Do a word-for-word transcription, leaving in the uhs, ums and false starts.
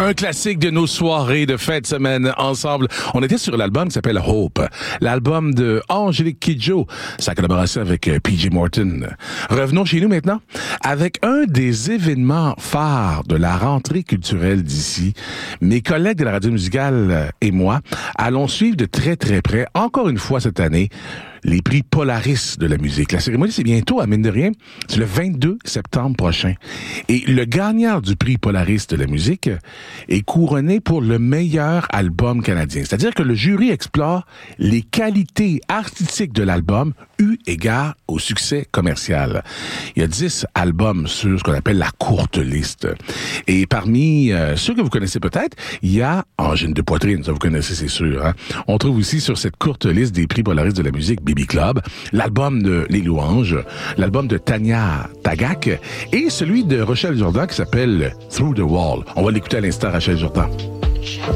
Un classique de nos soirées de fin de semaine ensemble. On était sur l'album qui s'appelle Hope, l'album de Angélique Kidjo, sa collaboration avec P J Morton. Revenons chez nous maintenant avec un des événements phares de la rentrée culturelle d'ici. Mes collègues de la radio musicale et moi allons suivre de très très près, encore une fois cette année, les prix Polaris de la musique. La cérémonie, c'est bientôt, à mine de rien. C'est le vingt-deux septembre prochain. Et le gagnant du prix Polaris de la musique est couronné pour le meilleur album canadien. C'est-à-dire que le jury explore les qualités artistiques de l'album eu égard au succès commercial. Il y a dix albums sur ce qu'on appelle la courte liste. Et parmi euh, ceux que vous connaissez peut-être, il y a Angine de poitrine, ça vous connaissez, c'est sûr. Hein? On trouve aussi sur cette courte liste des prix Polaris de la musique Baby Club, l'album de Les Louanges, l'album de Tania Tagak et celui de Rachel Jourdan qui s'appelle Through the Wall. On va l'écouter à l'instant, Rachel Jourdan.